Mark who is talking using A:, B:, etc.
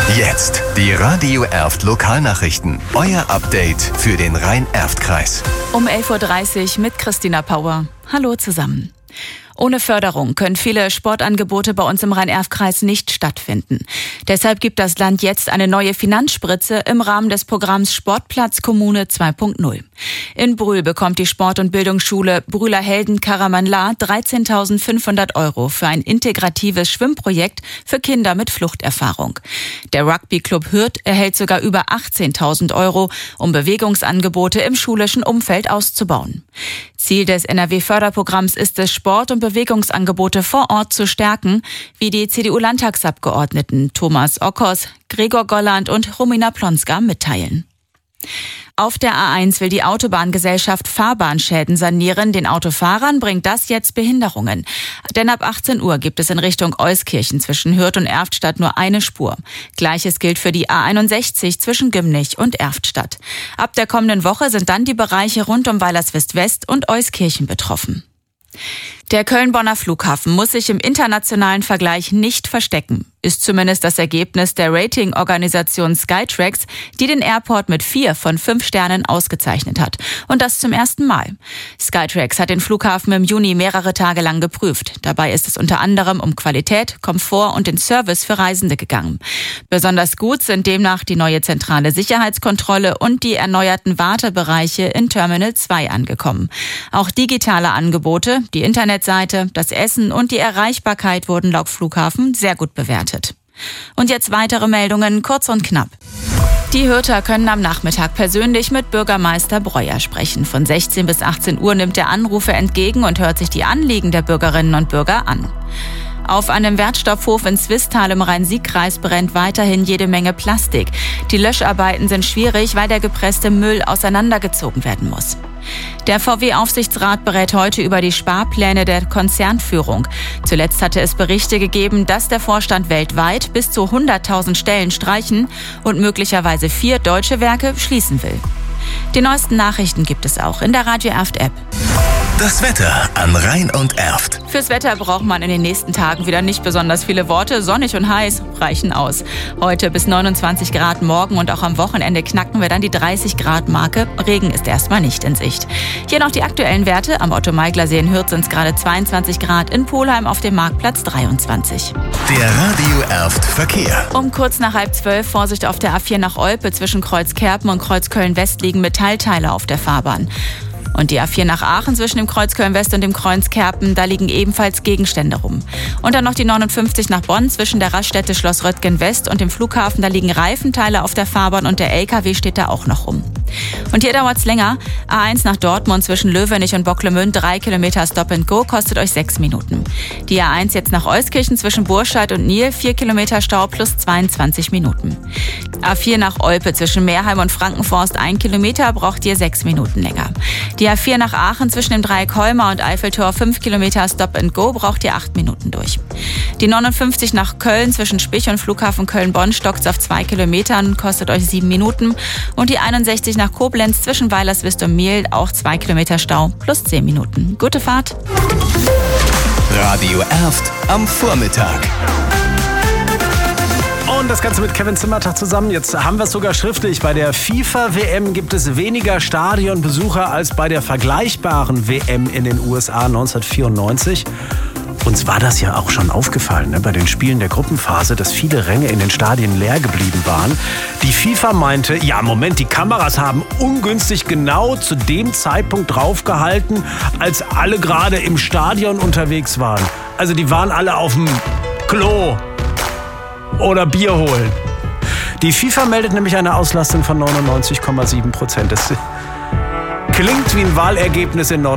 A: Jetzt die Radio Erft Lokalnachrichten. Euer Update für den Rhein-Erft-Kreis.
B: Um 11.30 Uhr mit Christina Pauer. Hallo zusammen. Ohne Förderung können viele Sportangebote bei uns im Rhein-Erft-Kreis nicht stattfinden. Deshalb gibt das Land jetzt eine neue Finanzspritze im Rahmen des Programms Sportplatz Kommune 2.0. In Brühl bekommt die Sport- und Bildungsschule Brühler Helden Karamanlar 13.500 € für ein integratives Schwimmprojekt für Kinder mit Fluchterfahrung. Der Rugby-Club Hürth erhält sogar über 18.000 €, um Bewegungsangebote im schulischen Umfeld auszubauen. Ziel des NRW-Förderprogramms ist es, Sport- und Bewegungsangebote vor Ort zu stärken, wie die CDU-Landtagsabgeordneten Thomas Ockos, Gregor Golland und Romina Plonska mitteilen. Auf der A1 will die Autobahngesellschaft Fahrbahnschäden sanieren. Den Autofahrern bringt das jetzt Behinderungen. Denn ab 18 Uhr gibt es in Richtung Euskirchen zwischen Hürth und Erftstadt nur eine Spur. Gleiches gilt für die A61 zwischen Gymnich und Erftstadt. Ab der kommenden Woche sind dann die Bereiche rund um Weilerswist West und Euskirchen betroffen. Der Köln-Bonner Flughafen muss sich im internationalen Vergleich nicht verstecken, ist zumindest das Ergebnis der Ratingorganisation Skytrax, die den Airport mit 4 von 5 Sternen ausgezeichnet hat. Und das zum ersten Mal. Skytrax hat den Flughafen im Juni mehrere Tage lang geprüft. Dabei ist es unter anderem um Qualität, Komfort und den Service für Reisende gegangen. Besonders gut sind demnach die neue zentrale Sicherheitskontrolle und die erneuerten Wartebereiche in Terminal 2 angekommen. Auch digitale Angebote, die Internetseite, das Essen und die Erreichbarkeit wurden laut Flughafen sehr gut bewertet. Und jetzt weitere Meldungen, kurz und knapp. Die Hürther können am Nachmittag persönlich mit Bürgermeister Breuer sprechen. Von 16 bis 18 Uhr nimmt er Anrufe entgegen und hört sich die Anliegen der Bürgerinnen und Bürger an. Auf einem Wertstoffhof in Zwistal im Rhein-Sieg-Kreis brennt weiterhin jede Menge Plastik. Die Löscharbeiten sind schwierig, weil der gepresste Müll auseinandergezogen werden muss. Der VW-Aufsichtsrat berät heute über die Sparpläne der Konzernführung. Zuletzt hatte es Berichte gegeben, dass der Vorstand weltweit bis zu 100.000 Stellen streichen und möglicherweise 4 deutsche Werke schließen will. Die neuesten Nachrichten gibt es auch in der Radio Erft-App.
A: Das Wetter an Rhein und Erft.
B: Fürs Wetter braucht man in den nächsten Tagen wieder nicht besonders viele Worte. Sonnig und heiß reichen aus. Heute bis 29 Grad, morgen und auch am Wochenende knacken wir dann die 30-Grad-Marke. Regen ist erstmal nicht in Sicht. Hier noch die aktuellen Werte. Am Otto-Meigler-See in Hürth sind es gerade 22 Grad, in Polheim auf dem Marktplatz 23.
A: Der Radio Erft Verkehr.
B: Um kurz nach 11:30 Vorsicht auf der A4 nach Olpe. Zwischen Kreuz-Kerpen und Kreuz-Köln-West liegen Metallteile auf der Fahrbahn. Und die A4 nach Aachen zwischen dem Kreuz Köln-West und dem Kreuz Kerpen, da liegen ebenfalls Gegenstände rum. Und dann noch die 59 nach Bonn zwischen der Raststätte Schloss Röttgen-West und dem Flughafen, da liegen Reifenteile auf der Fahrbahn und der LKW steht da auch noch rum. Und hier dauert's länger. A1 nach Dortmund zwischen Löwenich und Bocklemünd, 3 Kilometer Stop and Go, kostet euch 6 Minuten. Die A1 jetzt nach Euskirchen zwischen Burscheid und Nil, 4 Kilometer Stau plus 22 Minuten. A4 nach Olpe zwischen Meerheim und Frankenforst, 1 Kilometer, braucht ihr 6 Minuten länger. Die A4 nach Aachen zwischen dem Dreieck Holmer und Eiffeltor, 5 Kilometer Stop and Go, braucht ihr 8 Minuten durch. Die 59 nach Köln zwischen Spich und Flughafen Köln-Bonn stockt's auf 2 Kilometern, kostet euch 7 Minuten. Und die 61 nach Koblenz zwischen Weilerswist und Miehl, auch 2 Kilometer Stau plus 10 Minuten. Gute Fahrt.
A: Radio Erft am Vormittag.
C: Und das Ganze mit Kevin Zimmertag zusammen. Jetzt haben wir es sogar schriftlich. Bei der FIFA-WM gibt es weniger Stadionbesucher als bei der vergleichbaren WM in den USA 1994. Uns war das ja auch schon aufgefallen, bei den Spielen der Gruppenphase, dass viele Ränge in den Stadien leer geblieben waren. Die FIFA meinte, ja Moment, die Kameras haben ungünstig genau zu dem Zeitpunkt draufgehalten, als alle gerade im Stadion unterwegs waren. Also die waren alle auf dem Klo oder Bier holen. Die FIFA meldet nämlich eine Auslastung von 99,7%. Das klingt wie ein Wahlergebnis in Nordrhein-Westfalen.